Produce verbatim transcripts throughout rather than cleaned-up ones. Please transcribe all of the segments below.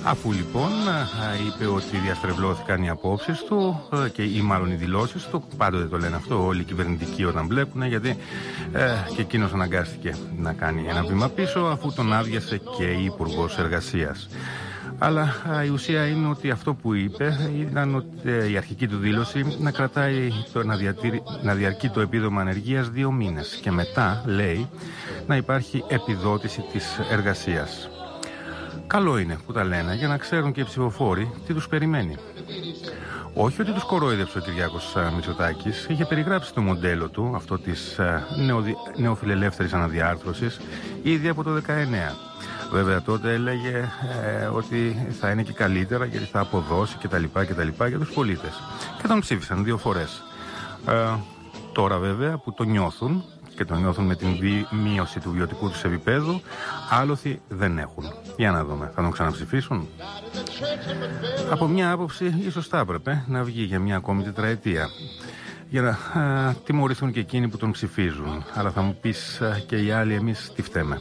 Αφού λοιπόν είπε ότι διαστρεβλώθηκαν οι απόψεις του και, ή μάλλον οι δηλώσεις του, πάντοτε το λένε αυτό όλοι οι κυβερνητικοί όταν βλέπουν, γιατί ε, και εκείνος αναγκάστηκε να κάνει ένα βήμα πίσω αφού τον άδειασε και η Υπουργός Εργασίας. Αλλά α, η ουσία είναι ότι αυτό που είπε ήταν ότι ε, η αρχική του δήλωση να κρατάει το, να, διατήρει, να διαρκεί το επίδομα ανεργίας δύο μήνες και μετά, λέει, να υπάρχει επιδότηση της εργασίας. Καλό είναι που τα λένε για να ξέρουν και οι ψηφοφόροι τι τους περιμένει. Όχι ότι τους κορόιδεψε ο Κυριάκος Μητσοτάκης, είχε περιγράψει το μοντέλο του, αυτό της νεοδι... νεοφιλελεύθερης αναδιάρθρωσης, ήδη από το δεκαεννέα. Βέβαια τότε έλεγε ε, ότι θα είναι και καλύτερα γιατί θα αποδώσει κτλ. κτλ για τους πολίτες. Και τον ψήφισαν δύο φορές. Ε, τώρα βέβαια που το νιώθουν και το νιώθουν με την μείωση του βιωτικού τους επίπεδου, άλοθη δεν έχουν. Για να δούμε, θα τον ξαναψηφίσουν? Από μια άποψη ίσως θα έπρεπε να βγει για μια ακόμη τετραετία για να α, τιμωρηθούν και εκείνοι που τον ψηφίζουν. Αλλά θα μου πεις α, και οι άλλοι εμείς τι φταίμε.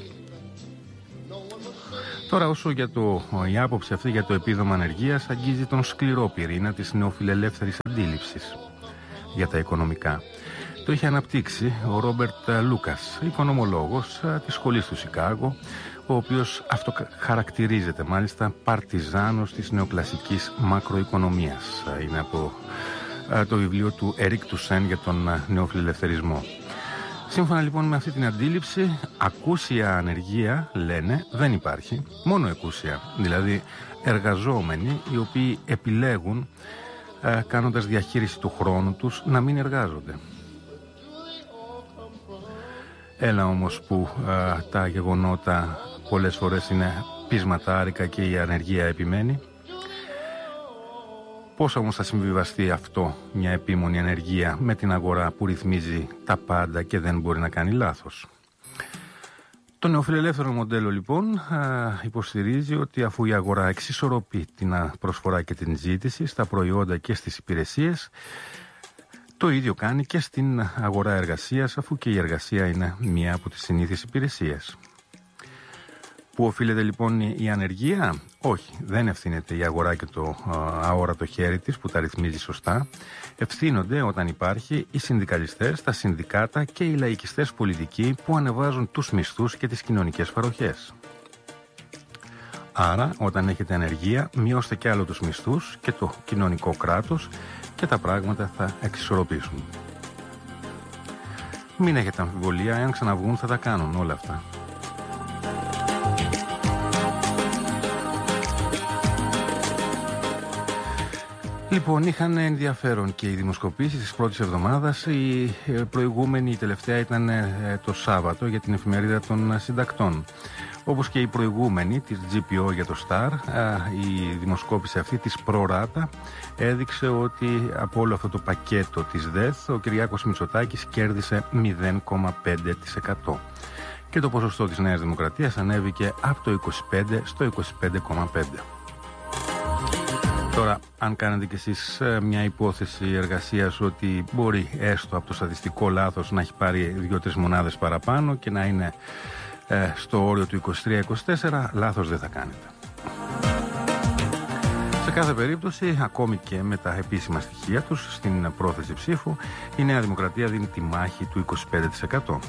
Τώρα όσο για το, η άποψη αυτή για το επίδομα ανεργίας αγγίζει τον σκληρό πυρήνα της νεοφιλελεύθερης αντίληψης για τα οικονομικά. Το είχε αναπτύξει ο Ρόμπερτ Λούκας, οικονομολόγος της σχολής του Σικάγο, ο οποίος αυτοχαρακτηρίζεται μάλιστα παρτιζάνος της νεοκλασικής μακροοικονομίας. Είναι από το βιβλίο του Ερίκ Τουσέν για τον νεοφιλελευθερισμό. Σύμφωνα λοιπόν με αυτή την αντίληψη, ακούσια ανεργία, λένε, δεν υπάρχει, μόνο εκούσια. Δηλαδή εργαζόμενοι οι οποίοι επιλέγουν, ε, κάνοντας διαχείριση του χρόνου τους, να μην εργάζονται. Έλα όμως που ε, τα γεγονότα πολλές φορές είναι πεισματάρικα και η ανεργία επιμένει. Πώς όμως θα συμβιβαστεί αυτό, μια επίμονη ανεργία, με την αγορά που ρυθμίζει τα πάντα και δεν μπορεί να κάνει λάθος? Το νεοφιλελεύθερο μοντέλο λοιπόν υποστηρίζει ότι αφού η αγορά εξισορροπεί την προσφορά και την ζήτηση στα προϊόντα και στις υπηρεσίες, το ίδιο κάνει και στην αγορά εργασίας, αφού και η εργασία είναι μία από τις συνήθεις υπηρεσίες. Πού οφείλεται λοιπόν η ανεργία? Όχι, δεν ευθύνεται η αγορά και το αόρατο χέρι της που τα ρυθμίζει σωστά. Ευθύνονται όταν υπάρχει οι συνδικαλιστές, τα συνδικάτα και οι λαϊκιστές πολιτικοί που ανεβάζουν τους μισθούς και τις κοινωνικές παροχές. Άρα όταν έχετε ανεργία μειώστε κι άλλο τους μισθούς και το κοινωνικό κράτος και τα πράγματα θα εξισορροπήσουν. Μην έχετε αμφιβολία, εάν ξαναβγούν θα τα κάνουν όλα αυτά. Λοιπόν, είχαν ενδιαφέρον και οι δημοσκοπήσεις της πρώτης εβδομάδας. Η προηγούμενη, η τελευταία ήταν το Σάββατο για την εφημερίδα των συντακτών. Όπως και η προηγούμενη της τζι πι ο για το Star, η δημοσκόπηση αυτή της Προράτα έδειξε ότι από όλο αυτό το πακέτο της ΔΕΘ ο Κυριάκος Μητσοτάκης κέρδισε μηδέν κόμμα πέντε τοις εκατό και το ποσοστό της Νέας Δημοκρατίας ανέβηκε από το είκοσι πέντε στο είκοσι πέντε κόμμα πέντε τοις εκατό. Τώρα, αν κάνετε κι εσείς μια υπόθεση εργασίας ότι μπορεί έστω από το στατιστικό λάθος να έχει πάρει δύο-τρεις μονάδες παραπάνω και να είναι ε, στο όριο του είκοσι τρία είκοσι τέσσερα, λάθος δεν θα κάνετε. Σε κάθε περίπτωση, ακόμη και με τα επίσημα στοιχεία τους στην πρόθεση ψήφου, η Νέα Δημοκρατία δίνει τη μάχη του είκοσι πέντε τοις εκατό.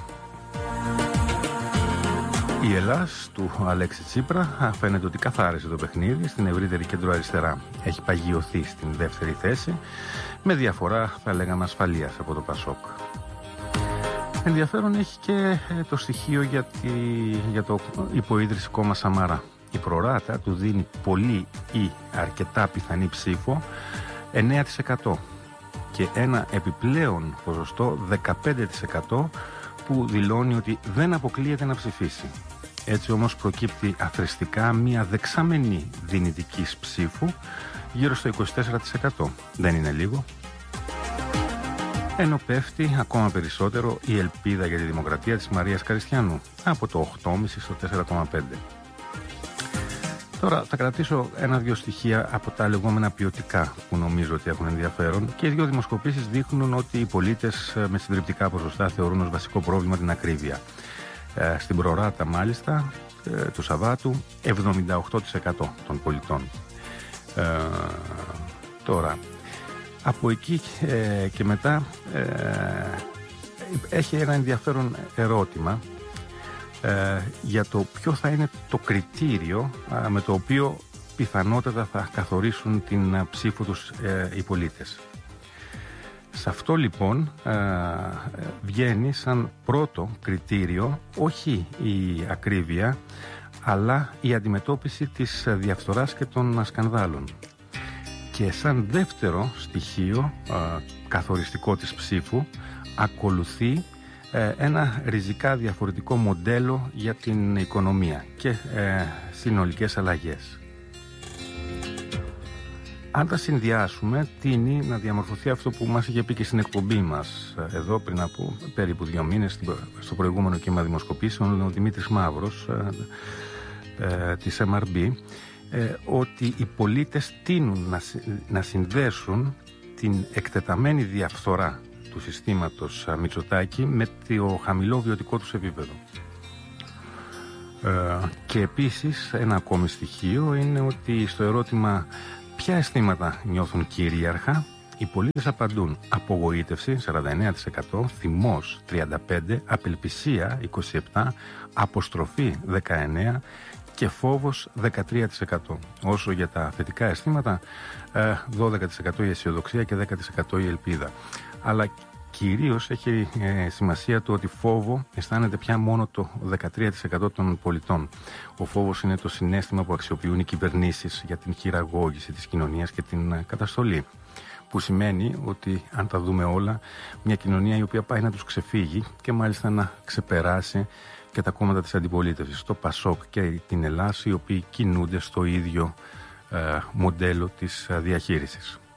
Η Ελλάς του Αλέξη Τσίπρα φαίνεται ότι καθάρισε το παιχνίδι στην ευρύτερη κεντροαριστερά. Έχει παγιωθεί στην δεύτερη θέση, με διαφορά θα λέγαμε ασφαλείας από το Πασόκ. Ενδιαφέρον έχει και το στοιχείο για, τη, για το υποίδρυση κόμμα Σαμαρά. Η Προράτα του δίνει πολύ ή αρκετά πιθανή ψήφο, εννέα τοις εκατό, και ένα επιπλέον ποσοστό δεκαπέντε τοις εκατό που δηλώνει ότι δεν αποκλείεται να ψηφίσει. Έτσι όμως προκύπτει αθρηστικά μια δεξαμενή δυνητικής ψήφου γύρω στο είκοσι τέσσερα τοις εκατό. Δεν είναι λίγο. Ενώ πέφτει ακόμα περισσότερο η ελπίδα για τη δημοκρατία της Μαρίας Καριστιανού από το οκτώ κόμμα πέντε στο τέσσερα κόμμα πέντε. Τώρα θα κρατήσω ένα-δυο στοιχεία από τα λεγόμενα ποιοτικά που νομίζω ότι έχουν ενδιαφέρον, και οι δύο δημοσκοπήσεις δείχνουν ότι οι πολίτες με συντριπτικά ποσοστά θεωρούν ως βασικό πρόβλημα την ακρίβεια. Ε, στην Προράτα μάλιστα του Σαββάτου εβδομήντα οκτώ τοις εκατό των πολιτών. Ε, τώρα, από εκεί ε, και μετά ε, έχει ένα ενδιαφέρον ερώτημα ε, για το ποιο θα είναι το κριτήριο ε, με το οποίο πιθανότατα θα καθορίσουν την ε, ψήφο τους ε, οι πολίτες. Σε αυτό λοιπόν ε, βγαίνει σαν πρώτο κριτήριο όχι η ακρίβεια, αλλά η αντιμετώπιση της διαφθοράς και των σκανδάλων. Και σαν δεύτερο στοιχείο ε, καθοριστικό της ψήφου ακολουθεί ε, ένα ριζικά διαφορετικό μοντέλο για την οικονομία και ε, συνολικές αλλαγές. Αν τα συνδυάσουμε, τείνει να διαμορφωθεί αυτό που μας είχε πει και στην εκπομπή μας εδώ πριν από περίπου δύο μήνες, στο προηγούμενο κύμα δημοσκοπήσεων, ο Δημήτρης Μαύρος ε, ε, της εμ αρ μπι, ε, ότι οι πολίτες τείνουν να, να συνδέσουν την εκτεταμένη διαφθορά του συστήματος Μητσοτάκη με το χαμηλό βιωτικό τους επίπεδο. Ε, και επίσης ένα ακόμη στοιχείο είναι ότι στο ερώτημα ποια αισθήματα νιώθουν κυρίαρχα, οι πολίτες απαντούν απογοήτευση σαράντα εννέα τοις εκατό, θυμός τριάντα πέντε τοις εκατό, απελπισία είκοσι επτά τοις εκατό, αποστροφή δεκαεννέα τοις εκατό και φόβος δεκατρία τοις εκατό. Όσο για τα θετικά αισθήματα, δώδεκα τοις εκατό η αισιοδοξία και δέκα τοις εκατό η ελπίδα. Αλλά κυρίως έχει ε, σημασία το ότι φόβο αισθάνεται πια μόνο το δεκατρία τοις εκατό των πολιτών. Ο φόβος είναι το συναίσθημα που αξιοποιούν οι κυβερνήσεις για την χειραγώγηση της κοινωνίας και την ε, καταστολή. Που σημαίνει ότι, αν τα δούμε όλα, μια κοινωνία η οποία πάει να τους ξεφύγει και μάλιστα να ξεπεράσει και τα κόμματα της αντιπολίτευσης, το ΠΑΣΟΚ και την Ελλάδα, οι οποίοι κινούνται στο ίδιο ε, μοντέλο της ε, διαχείρισης.